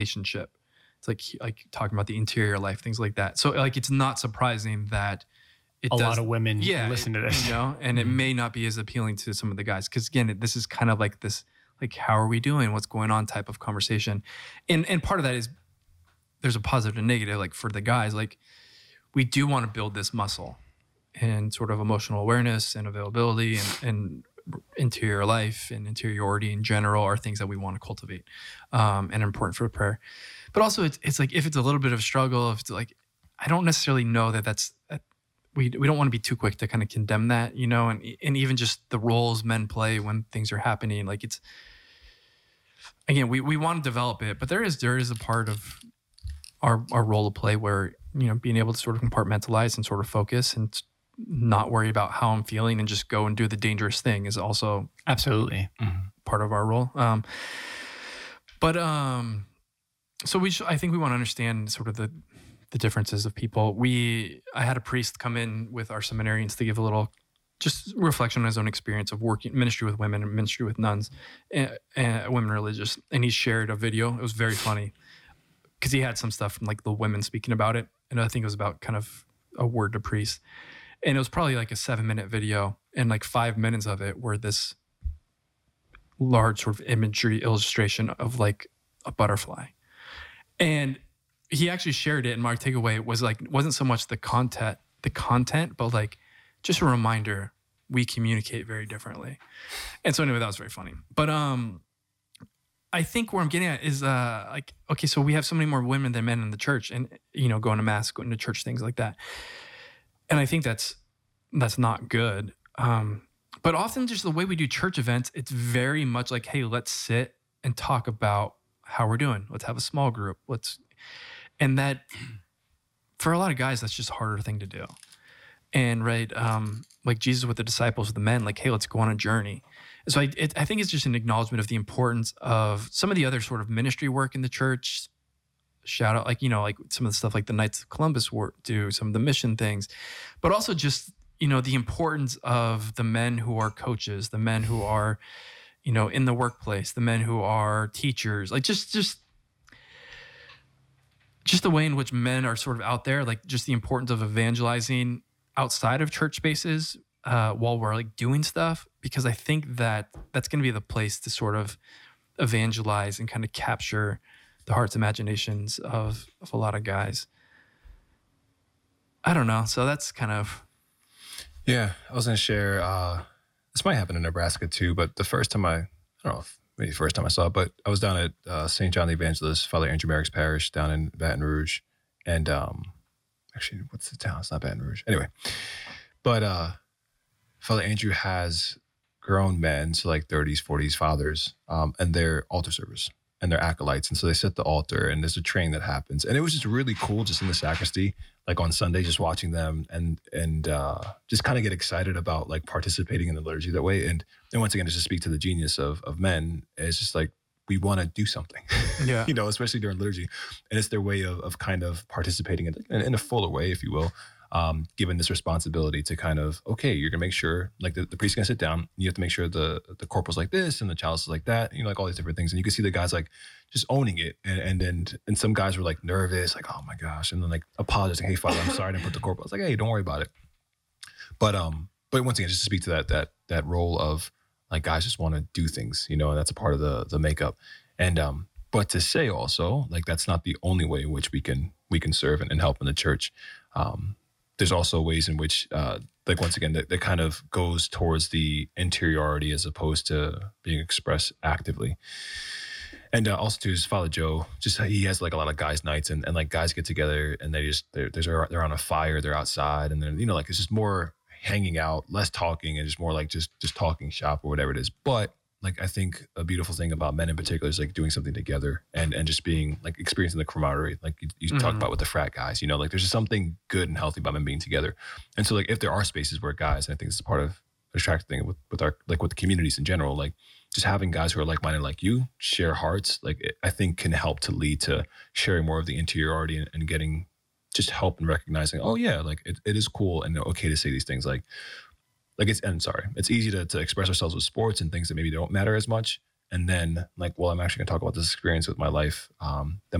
relationship. It's like talking about the interior life, things like that. So like, it's not surprising that a lot of women listen to this, and it may not be as appealing to some of the guys. Cause again, this is kind of like this, like, how are we doing? What's going on type of conversation. And part of that is there's a positive and negative, like for the guys, like we do want to build this muscle and sort of emotional awareness and availability and interior life and interiority in general are things that we want to cultivate and are important for prayer. But also it's like, if it's a little bit of a struggle, if it's like, I don't necessarily know we don't want to be too quick to kind of condemn that, and even just the roles men play when things are happening. Like it's, again, we want to develop it, but there is a part of our role to play where, being able to sort of compartmentalize and sort of focus and not worry about how I'm feeling and just go and do the dangerous thing is also absolutely part of our role. So I think we want to understand sort of the differences of people. I had a priest come in with our seminarians to give a little just reflection on his own experience of working ministry with women and ministry with nuns and women religious. And he shared a video. It was very funny because he had some stuff from like the women speaking about it. And I think it was about kind of a word to priest. And it was probably like a 7-minute video, and like 5 minutes of it were this large sort of imagery illustration of like a butterfly. And he actually shared it, and my takeaway was like, wasn't so much the content, but like just a reminder we communicate very differently. And so anyway, that was very funny. But I think where I'm getting at is like, okay, so we have so many more women than men in the church, and going to mass, going to church, things like that. And I think that's not good. But often just the way we do church events, it's very much like, hey, let's sit and talk about how we're doing. Let's have a small group. And that, for a lot of guys, that's just a harder thing to do. And right, like Jesus with the disciples, with the men, like, hey, let's go on a journey. So I think it's just an acknowledgement of the importance of some of the other sort of ministry work in the church. Shout out, like, like some of the stuff like the Knights of Columbus do, some of the mission things, but also just, the importance of the men who are coaches, the men who are, in the workplace, the men who are teachers, like just the way in which men are sort of out there, like just the importance of evangelizing outside of church spaces while we're like doing stuff, because I think that's going to be the place to sort of evangelize and kind of capture the hearts, imaginations of a lot of guys. I don't know. So that's kind of. Yeah, I was going to share, this might happen in Nebraska too, but the first time I don't know if maybe the first time I saw it, but I was down at St. John the Evangelist, Father Andrew Merrick's parish down in Baton Rouge. And actually, what's the town? It's not Baton Rouge. Anyway, but Father Andrew has grown men, so like 30s, 40s fathers, and their altar servers and their acolytes. And so they set the altar, and there's a training that happens. And it was just really cool just in the sacristy, like on Sunday, just watching them and just kind of get excited about like participating in the liturgy that way. And once again, just to speak to the genius of men, it's just like, we want to do something, yeah. Especially during liturgy. And it's their way of kind of participating in a fuller way, if you will, given this responsibility to kind of, okay, you're going to make sure, like the priest's going to sit down, you have to make sure the corporal's like this and the chalice is like that, like all these different things. And you can see the guys like just owning it. And some guys were like nervous, like, oh my gosh. And then like apologizing, hey, Father, I'm sorry I didn't put the corporal. I was like, hey, don't worry about it. But once again, just to speak to that role of like guys just want to do things, and that's a part of the makeup. And but to say also, like, that's not the only way in which we can serve and help in the church. There's also ways in which, like, once again, that kind of goes towards the interiority as opposed to being expressed actively. And also too, is Father Joe, just he has like a lot of guys' nights and like guys get together and they're on a fire, they're outside, and then like it's just more hanging out, less talking, and just more like just talking shop or whatever it is. But like, I think a beautiful thing about men in particular is like doing something together and just being like experiencing the camaraderie, like you talk about with the frat guys, like there's just something good and healthy about men being together. And so like, if there are spaces where guys, and I think this is part of the attractive thing with our, like with the communities in general, like just having guys who are like-minded like you, share hearts, like I think can help to lead to sharing more of the interiority and getting just help in recognizing, oh yeah, like it is cool and okay to say these things, it's easy to express ourselves with sports and things that maybe don't matter as much. and then like, well, I'm actually going to talk about this experience with my life, then